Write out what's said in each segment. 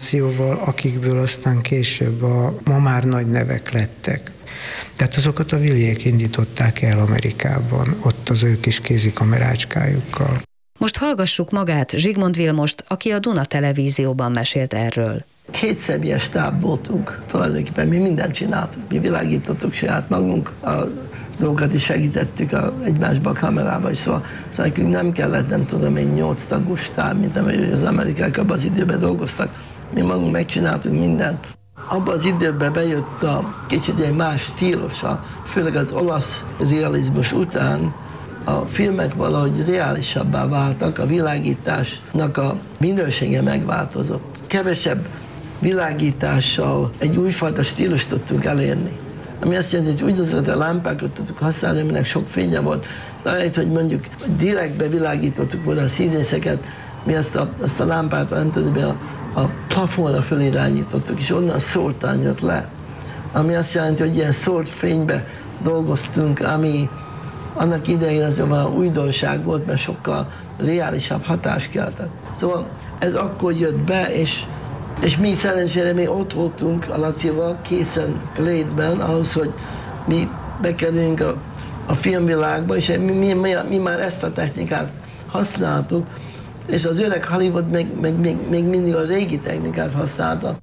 animációval, akikből aztán később ma már nagy nevek lettek. Tehát azokat a Villiék indították el Amerikában, ott az ő kis kézikamerácskájukkal. Most hallgassuk magát, Zsigmond Vilmost, aki a Duna Televízióban mesélt erről. Kétszemélyes stáb voltunk, tulajdonképpen mi mindent csináltuk, mi világítottuk saját magunk, a dolgokat is segítettük egymásba a kamerával, és szóval nekünk nem kellett, nem tudom én, 8 tagú stáb, mint amely az amerikaiak abban az időben dolgoztak. Mi magunk megcsináltunk mindent. Abban az időben bejött a kicsit egy más stílusa, főleg az olasz realizmus után, a filmek valahogy reálisabbá váltak, a világításnak a minősége megváltozott. Kevesebb világítással egy újfajta stílust tudtunk elérni. Ami azt jelenti, hogy úgynevezett a lámpákat tudtuk használni, aminek sok fénye volt. De hogy mondjuk direktbe világítottuk volna a színészeket, mi azt a lámpát, nem tudom, a plafonra fölirányítottuk, és onnan szórtan jött le. Ami azt jelenti, hogy ilyen szórt fénybe dolgoztunk, ami annak idején az a újdonság volt, mert sokkal reálisabb hatást keltett. Szóval ez akkor jött be, és mi szerencsére még ott voltunk a Lacival készen létben, ahhoz, hogy mi bekerüljünk a filmvilágba, és mi már ezt a technikát használtuk, és az öreg Hollywood még mindig a régi technikát használta.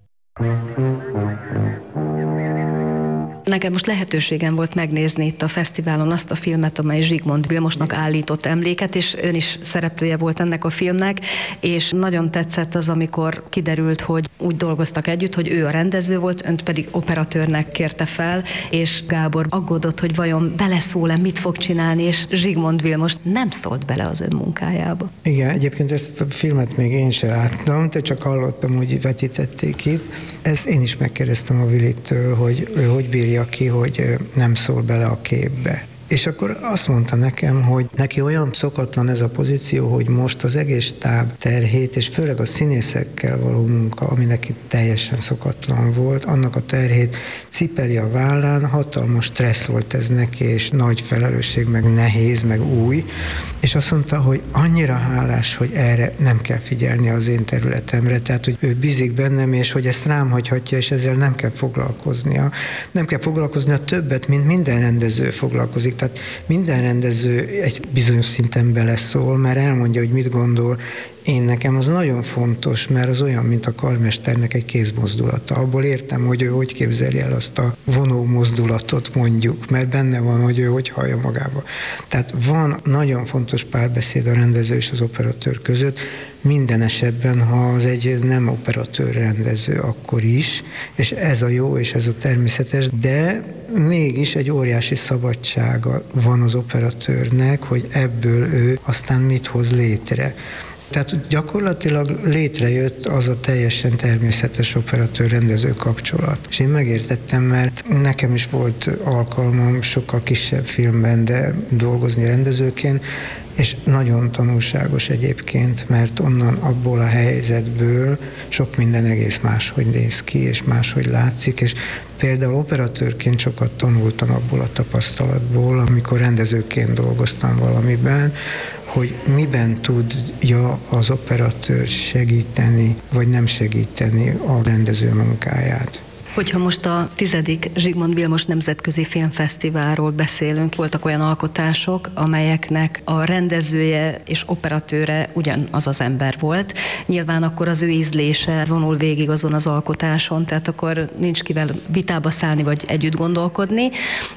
Nekem most lehetőségem volt megnézni itt a fesztiválon azt a filmet, amely Zsigmond Vilmosnak állított emléket, és ön is szereplője volt ennek a filmnek, és nagyon tetszett az, amikor kiderült, hogy úgy dolgoztak együtt, hogy ő a rendező volt, önt pedig operatőrnek kérte fel, és Gábor aggódott, hogy vajon beleszól-e, mit fog csinálni, és Zsigmond Vilmos nem szólt bele az ön munkájába. Igen, egyébként ezt a filmet még én sem láttam, de csak hallottam, hogy vetítették itt. Ezt én is megkérdeztem a Villiktől, hogy ő hogy bírja ki, hogy nem szól bele a képbe. És akkor azt mondta nekem, hogy neki olyan szokatlan ez a pozíció, hogy most az egész stáb terhét, és főleg a színészekkel való munka, ami neki teljesen szokatlan volt, annak a terhét cipeli a vállán, hatalmas stressz volt ez neki, és nagy felelősség, meg nehéz, meg új, és azt mondta, hogy annyira hálás, hogy erre nem kell figyelni az én területemre, tehát, hogy ő bízik bennem, és hogy ezt rám hagyhatja, és ezzel nem kell foglalkoznia. Nem kell foglalkoznia többet, mint minden rendező foglalkozik. Tehát minden rendező egy bizonyos szinten beleszól, mert elmondja, hogy mit gondol. Nekem az nagyon fontos, mert az olyan, mint a karmesternek egy kézmozdulata. Abból értem, hogy ő hogy képzeli el azt a vonó mozdulatot, mondjuk, mert benne van, hogy ő hogy hallja magába. Tehát van nagyon fontos párbeszéd a rendező és az operatőr között, minden esetben, ha az egy nem operatőr rendező, akkor is, és ez a jó, és ez a természetes, de mégis egy óriási szabadsága van az operatőrnek, hogy ebből ő aztán mit hoz létre. Tehát gyakorlatilag létrejött az a teljesen természetes operatőr-rendező kapcsolat. És én megértettem, mert nekem is volt alkalmam sokkal kisebb filmben, de dolgozni rendezőként, és nagyon tanulságos egyébként, mert onnan abból a helyzetből sok minden egész máshogy néz ki, és máshogy látszik, és például operatőrként sokat tanultam abból a tapasztalatból, amikor rendezőként dolgoztam valamiben, hogy miben tudja az operatőr segíteni, vagy nem segíteni a rendező munkáját. Hogyha most a 10. Zsigmond Vilmos Nemzetközi Filmfesztiválról beszélünk, voltak olyan alkotások, amelyeknek a rendezője és operatőre ugyanaz az ember volt. Nyilván akkor az ő ízlése vonul végig azon az alkotáson, tehát akkor nincs kivel vitába szállni vagy együtt gondolkodni,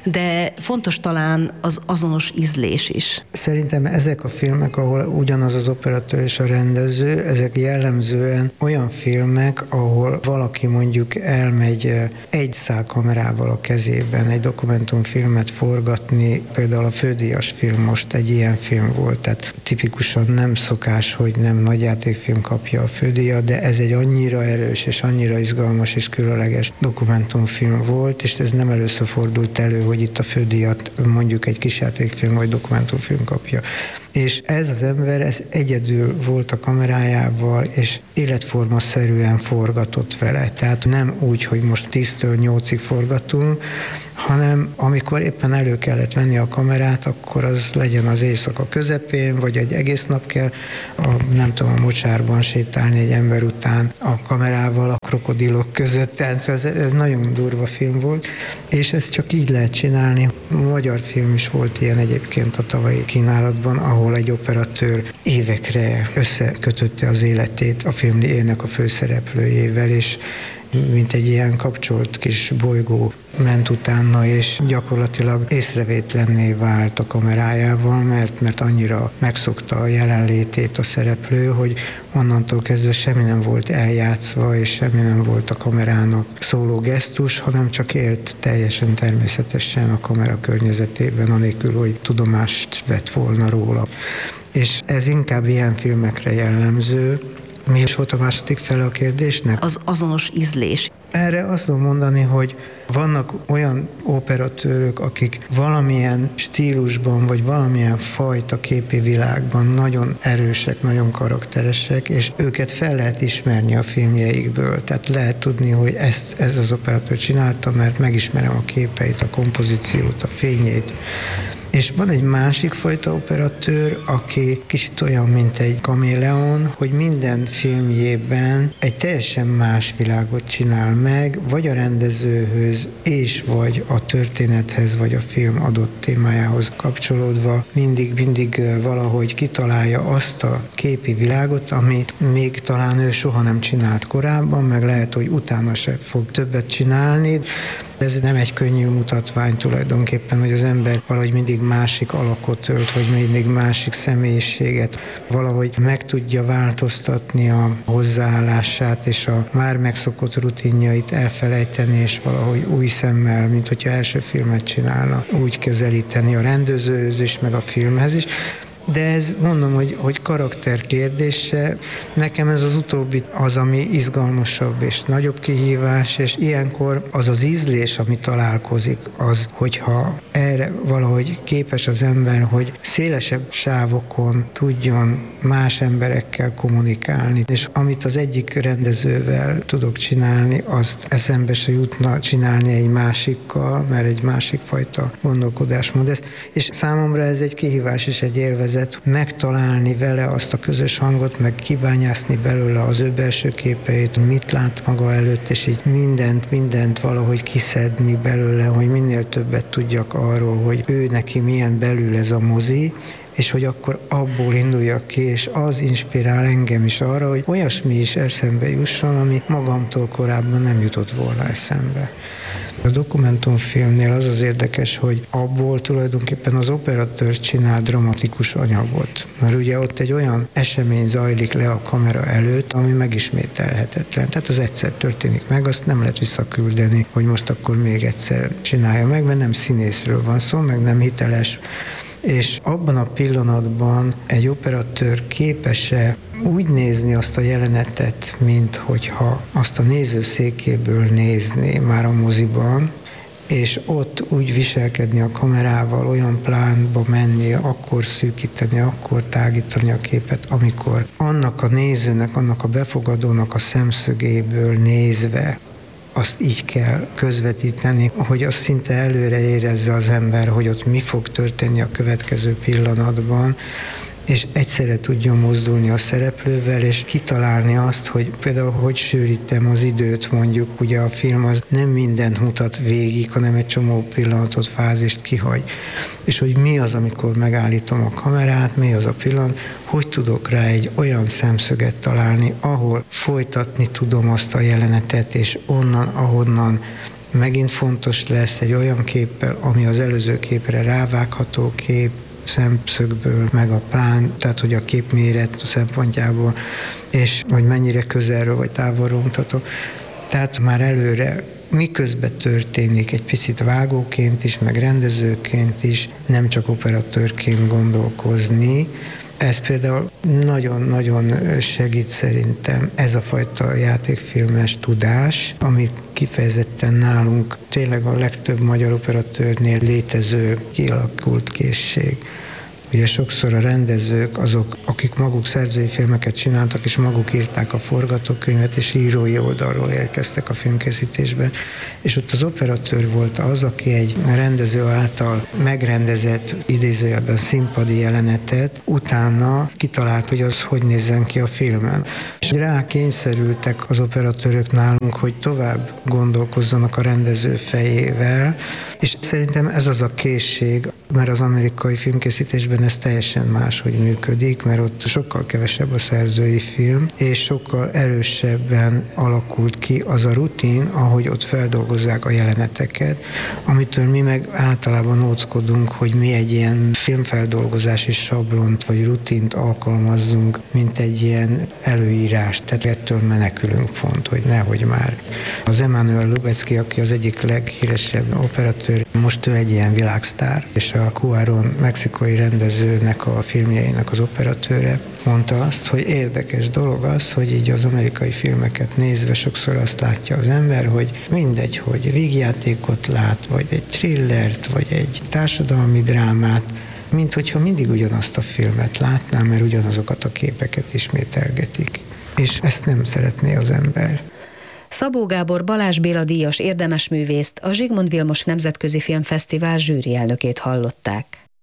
de fontos talán az azonos ízlés is. Szerintem ezek a filmek, ahol ugyanaz az operatőr és a rendező, ezek jellemzően olyan filmek, ahol valaki mondjuk elmegy egy szál kamerával a kezében egy dokumentumfilmet forgatni, például a fődíjas film most egy ilyen film volt, tehát tipikusan nem szokás, hogy nem nagyjátékfilm kapja a fődíjat, de ez egy annyira erős és annyira izgalmas és különleges dokumentumfilm volt, és ez nem először fordult elő, hogy itt a fődíjat mondjuk egy kisjátékfilm vagy dokumentumfilm kapja. És ez az ember, ez egyedül volt a kamerájával, és életformaszerűen forgatott vele. Tehát nem úgy, hogy most 10-től 8-ig forgatunk, hanem amikor éppen elő kellett venni a kamerát, akkor az legyen az éjszaka közepén, vagy egy egész nap kell a mocsárban sétálni egy ember után a kamerával a krokodilok között. Tehát ez nagyon durva film volt, és ezt csak így lehet csinálni. Magyar film is volt ilyen egyébként a tavalyi kínálatban, ahol egy operatőr évekre összekötötte az életét a filmjének a főszereplőjével, és mint egy ilyen kapcsolt kis bolygó ment utána, és gyakorlatilag észrevétlenné vált a kamerájával, mert annyira megszokta a jelenlétét a szereplő, hogy onnantól kezdve semmi nem volt eljátszva, és semmi nem volt a kamerának szóló gesztus, hanem csak élt teljesen természetesen a kamera környezetében, anélkül, hogy tudomást vett volna róla. És ez inkább ilyen filmekre jellemző. Mi is volt a második fele a kérdésnek? Az azonos ízlés. Erre azt tudom mondani, hogy vannak olyan operatőrök, akik valamilyen stílusban, vagy valamilyen fajta képi világban nagyon erősek, nagyon karakteresek, és őket fel lehet ismerni a filmjeikből. Tehát lehet tudni, hogy ez az operatőr csinálta, mert megismerem a képeit, a kompozíciót, a fényét. És van egy másik fajta operatőr, aki kicsit olyan, mint egy kaméleon, hogy minden filmjében egy teljesen más világot csinál meg, vagy a rendezőhöz, és vagy a történethez, vagy a film adott témájához kapcsolódva mindig valahogy kitalálja azt a képi világot, amit még talán ő soha nem csinált korábban, meg lehet, hogy utána se fog többet csinálni. Ez nem egy könnyű mutatvány tulajdonképpen, hogy az ember valahogy mindig másik alakot ölt, vagy mindig másik személyiséget, valahogy meg tudja változtatni a hozzáállását, és a már megszokott rutinjait elfelejteni, és valahogy új szemmel, mint hogyha első filmet csinálna, úgy közelíteni a rendezőhöz is, meg a filmhez is. De ez mondom, hogy karakter kérdése. Nekem ez az utóbbi az, ami izgalmasabb és nagyobb kihívás, és ilyenkor az az ízlés, ami találkozik, az, hogyha erre valahogy képes az ember, hogy szélesebb sávokon tudjon más emberekkel kommunikálni, és amit az egyik rendezővel tudok csinálni, azt eszembe se jutna csinálni egy másikkal, mert egy másik fajta gondolkodásmód ez. És számomra ez egy kihívás és egy élvezet, megtalálni vele azt a közös hangot, meg kibányászni belőle az ő belső képeit, mit lát maga előtt, és így mindent valahogy kiszedni belőle, hogy minél többet tudjak arról, hogy ő neki milyen belül ez a mozi, és hogy akkor abból induljak ki, és az inspirál engem is arra, hogy olyasmi is eszembe jusson, ami magamtól korábban nem jutott volna eszembe. A dokumentumfilmnél az az érdekes, hogy abból tulajdonképpen az operatőr csinál dramatikus anyagot. Mert ugye ott egy olyan esemény zajlik le a kamera előtt, ami megismételhetetlen. Tehát az egyszer történik meg, azt nem lehet visszaküldeni, hogy most akkor még egyszer csinálja meg, mert nem színészről van szó, meg nem hiteles. És abban a pillanatban egy operatőr képes-e úgy nézni azt a jelenetet, mint hogyha azt a nézőszékéből nézné már a moziban, és ott úgy viselkedni a kamerával, olyan plánba menni, akkor szűkíteni, akkor tágítani a képet, amikor annak a nézőnek, annak a befogadónak a szemszögéből nézve azt így kell közvetíteni, hogy azt szinte előre érezze az ember, hogy ott mi fog történni a következő pillanatban, és egyszerre tudjon mozdulni a szereplővel, és kitalálni azt, hogy például hogy sűrítem az időt, mondjuk, ugye a film az nem mindent mutat végig, hanem egy csomó pillanatot, fázist kihagy. És hogy mi az, amikor megállítom a kamerát, mi az a pillanat, hogy tudok rá egy olyan szemszöget találni, ahol folytatni tudom azt a jelenetet, és onnan, ahonnan megint fontos lesz egy olyan képpel, ami az előző képre rávágható kép, szemszögből, meg a plán, tehát hogy a képméret szempontjából, és hogy mennyire közelről vagy távolról mutatok. Tehát már előre miközben történik egy picit vágóként is, meg rendezőként is, nem csak operatőrként gondolkozni. Ez például nagyon-nagyon segít szerintem ez a fajta játékfilmes tudás, ami kifejezetten nálunk tényleg a legtöbb magyar operatőrnél létező, kialakult készség. Ugye sokszor a rendezők azok, akik maguk szerzői filmeket csináltak, és maguk írták a forgatókönyvet, és írói oldalról érkeztek a filmkészítésbe, és ott az operatőr volt az, aki egy rendező által megrendezett, idézőjelben színpadi jelenetet utána kitalált, hogy az hogy nézzen ki a filmen. És rá kényszerültek az operatőrök nálunk, hogy tovább gondolkozzanak a rendező fejével, és szerintem ez az a készség, mert az amerikai filmkészítésben ez teljesen máshogy működik, mert ott sokkal kevesebb a szerzői film, és sokkal erősebben alakult ki az a rutin, ahogy ott feldolgozzák a jeleneteket, amitől mi meg általában óckodunk, hogy mi egy ilyen filmfeldolgozási sablont vagy rutint alkalmazzunk, mint egy ilyen előírást, tehát ettől menekülünk pont, hogy nehogy már. Az Emanuel Lubezki, aki az egyik leghíresebb operatőr, most ő egy ilyen világsztár, és a Cuarón mexikai rendezőnek a filmjeinek az operatőre mondta azt, hogy érdekes dolog az, hogy így az amerikai filmeket nézve sokszor azt látja az ember, hogy mindegy, hogy vígjátékot lát, vagy egy thrillert, vagy egy társadalmi drámát, mint hogyha mindig ugyanazt a filmet látnám, mert ugyanazokat a képeket ismételgetik. És ezt nem szeretné az ember. Szabó Gábor Balázs Béla díjas érdemesművészt, a Zsigmond Vilmos Nemzetközi Filmfesztivál zsűri elnökét hallották.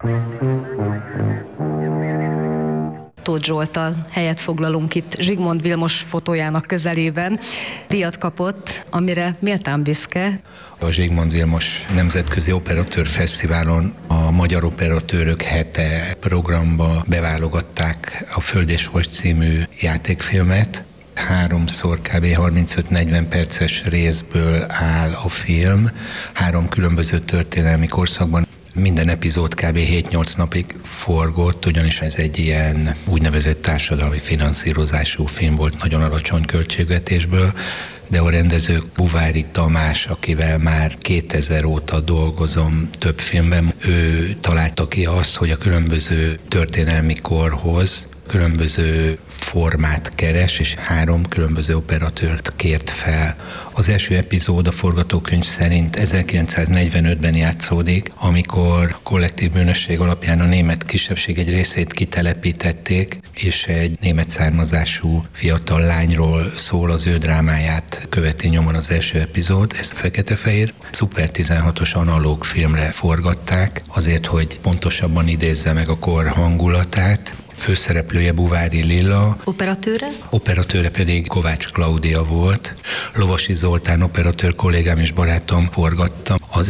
Tóth Zsolttal helyet foglalunk itt Zsigmond Vilmos fotójának közelében. Díjat kapott, amire méltán büszke. A Zsigmond Vilmos Nemzetközi Operatőr Fesztiválon a Magyar Operatőrök Hete programba beválogatták a Föld és Hold című játékfilmet. 3-szor kb. 35-40 perces részből áll a film, 3 különböző történelmi korszakban. Minden epizód kb. 7-8 napig forgott, ugyanis ez egy ilyen úgynevezett társadalmi finanszírozású film volt, nagyon alacsony költségvetésből, de a rendező Buvári Tamás, akivel már 2000 óta dolgozom több filmben, ő találta ki azt, hogy a különböző történelmi korhoz különböző formát keres, és 3 különböző operatőrt kért fel. Az első epizód a forgatókönyv szerint 1945-ben játszódik, amikor a kollektív bűnösség alapján a német kisebbség egy részét kitelepítették, és egy német származású fiatal lányról szól, az ő drámáját követi nyomon az első epizód. Ez fekete-fehér, Super 16-os analóg filmre forgatták, azért, hogy pontosabban idézze meg a kor hangulatát. Főszereplője Buvári Lilla. Operatőre? Operatőre pedig Kovács Klaudia volt. Lovasi Zoltán operatőr kollégám és barátom forgatta az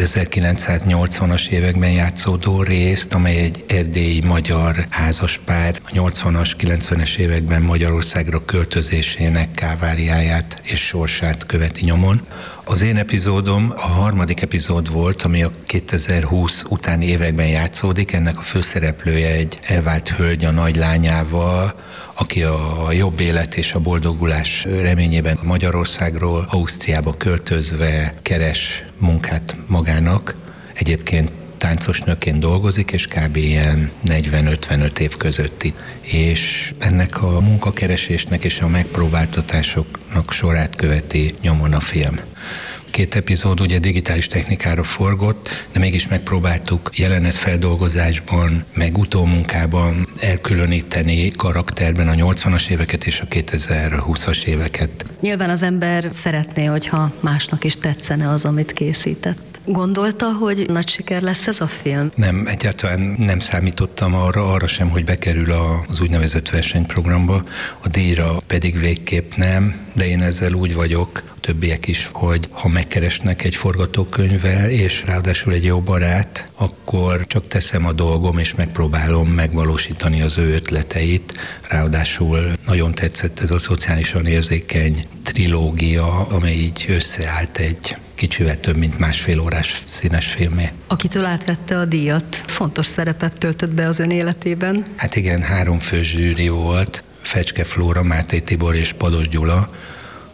1980-as években játszódó részt, amely egy erdélyi magyar házaspár a 80-as, 90-es években Magyarországra költözésének káváriáját és sorsát követi nyomon. Az én epizódom a 3. epizód volt, ami a 2020 utáni években játszódik. Ennek a főszereplője egy elvált hölgy a nagylányával, aki a jobb élet és a boldogulás reményében Magyarországról Ausztriába költözve keres munkát magának. Egyébként táncos nőként dolgozik, és kb. Ilyen 40-55 év közötti. És ennek a munkakeresésnek és a megpróbáltatásoknak sorát követi nyomon a film. 2 epizód ugye digitális technikára forgott, de mégis megpróbáltuk jelenetfeldolgozásban, meg utómunkában elkülöníteni karakterben a 80-as éveket és a 2020-as éveket. Nyilván az ember szeretné, hogyha másnak is tetszene az, amit készített. Gondolta, hogy nagy siker lesz ez a film? Nem, egyáltalán nem számítottam arra sem, hogy bekerül az úgynevezett versenyprogramba, a díjra pedig végképp nem, de én ezzel úgy vagyok, többiek is, hogy ha megkeresnek egy forgatókönyvvel, és ráadásul egy jó barát, akkor csak teszem a dolgom, és megpróbálom megvalósítani az ő ötleteit. Ráadásul nagyon tetszett ez a szociálisan érzékeny trilógia, amely így összeállt egy kicsivel több mint 1,5 órás színes filmé. Akitől átvette a díjat, fontos szerepet töltött be az ön életében. Hát igen, 3 fő zsűri volt, Fecske Flóra, Máté Tibor és Pados Gyula,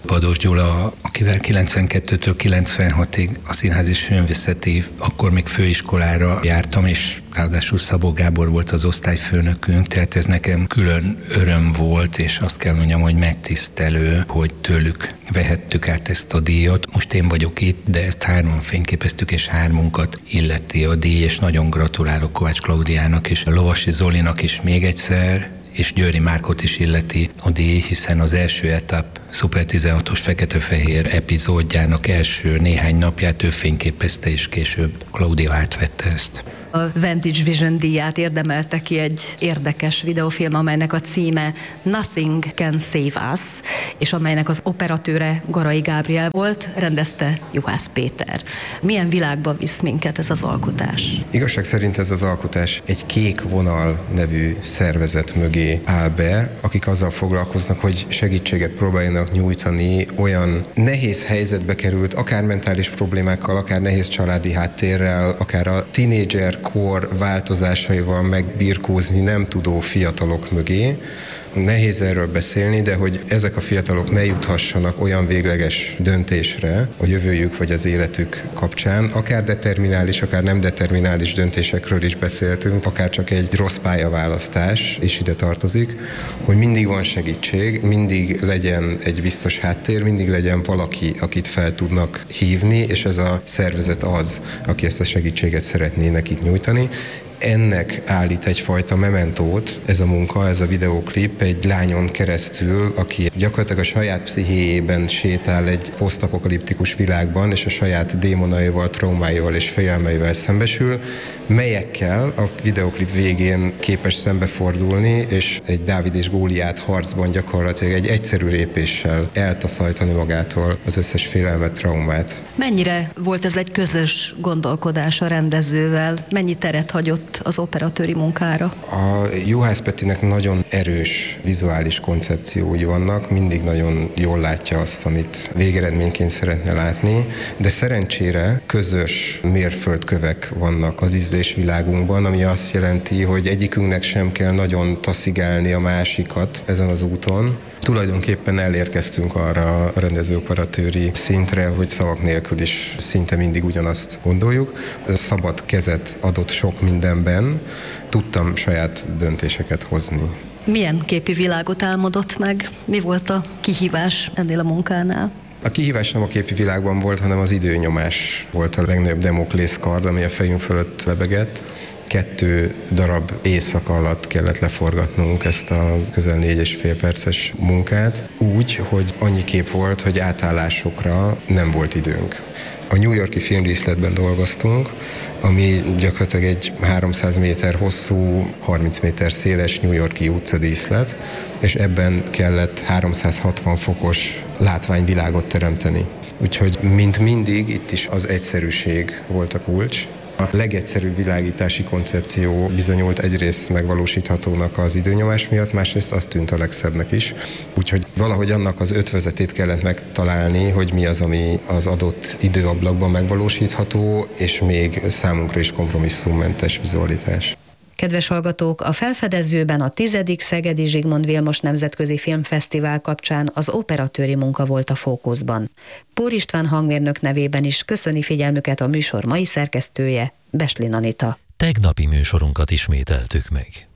Pados Gyula, akivel 92-től 96-ig a Színház és Filmvészeti, akkor még főiskolára jártam, és ráadásul Szabó Gábor volt az osztályfőnökünk, tehát ez nekem külön öröm volt, és azt kell mondjam, hogy megtisztelő, hogy tőlük vehettük át ezt a díjat. Most én vagyok itt, de ezt 3 fényképeztük, és 3-unkat illeti a díj, és nagyon gratulálok Kovács Klaudiának és a Lovasi Zolinak is még egyszer, és Győri Márkot is illeti a díj, hiszen az első etap Szuper 16-os fekete-fehér epizódjának első néhány napját ő fényképezte, és később Klaudia átvette ezt. A Vantage Vision díját érdemelte ki egy érdekes videófilm, amelynek a címe Nothing Can Save Us, és amelynek az operatőre Garai Gábriel volt, rendezte Juhász Péter. Milyen világba visz minket ez az alkotás? Igazság szerint ez az alkotás egy Kék Vonal nevű szervezet mögé áll be, akik azzal foglalkoznak, hogy segítséget próbáljanak nyújtani olyan nehéz helyzetbe került, akár mentális problémákkal, akár nehéz családi háttérrel, akár a tínédzser kor változásaival megbirkózni nem tudó fiatalok mögé. Nehéz erről beszélni, de hogy ezek a fiatalok ne juthassanak olyan végleges döntésre a jövőjük vagy az életük kapcsán, akár determinális, akár nem determinális döntésekről is beszéltünk, akár csak egy rossz pályaválasztás is ide tartozik, hogy mindig van segítség, mindig legyen egy biztos háttér, mindig legyen valaki, akit fel tudnak hívni, és ez a szervezet az, aki ezt a segítséget szeretné nekik nyújtani. Ennek állít egyfajta mementót ez a munka, ez a videóklip egy lányon keresztül, aki gyakorlatilag a saját pszichéjében sétál egy posztapokaliptikus világban, és a saját démonaival, traumáival és félelmeivel szembesül, melyekkel a videóklip végén képes szembefordulni, és egy Dávid és Góliát harcban gyakorlatilag egy egyszerű lépéssel eltaszajtani magától az összes félelmet, traumát. Mennyire volt ez egy közös gondolkodás a rendezővel? Mennyi teret hagyott az operatőri munkára? A Juhász Petinek nagyon erős vizuális koncepciói vannak, mindig nagyon jól látja azt, amit végeredményként szeretne látni, de szerencsére közös mérföldkövek vannak az ízlésvilágunkban, ami azt jelenti, hogy egyikünknek sem kell nagyon taszigálni a másikat ezen az úton. Tulajdonképpen elérkeztünk arra a rendező-operatőri szintre, hogy szavak nélkül is szinte mindig ugyanazt gondoljuk. Szabad kezet adott sok mindenben, tudtam saját döntéseket hozni. Milyen képi világot álmodott meg? Mi volt a kihívás ennél a munkánál? A kihívás nem a képi világban volt, hanem az időnyomás volt a legnagyobb Damoklész kard, ami a fejünk fölött lebegett. 2 darab éjszaka alatt kellett leforgatnunk ezt a közel 4,5 perces munkát, úgy, hogy annyi kép volt, hogy átállásokra nem volt időnk. A New York-i filmdíszletben dolgoztunk, ami gyakorlatilag egy 300 méter hosszú, 30 méter széles New York-i utcadíszlet, és ebben kellett 360 fokos látványvilágot teremteni. Úgyhogy, mint mindig, itt is az egyszerűség volt a kulcs. A legegyszerűbb világítási koncepció bizonyult egyrészt megvalósíthatónak az időnyomás miatt, másrészt azt tűnt a legszebbnek is. Úgyhogy valahogy annak az ötvözetét kellett megtalálni, hogy mi az, ami az adott időablakban megvalósítható, és még számunkra is kompromisszummentes vizualitás. Kedves hallgatók, a Felfedezőben a 10. Szegedi Zsigmond Vilmos Nemzetközi Filmfesztivál kapcsán az operatőri munka volt a fókuszban. Pór István hangmérnök nevében is köszöni figyelmüket a műsor mai szerkesztője, Beslin Anita. Tegnapi műsorunkat ismételtük meg.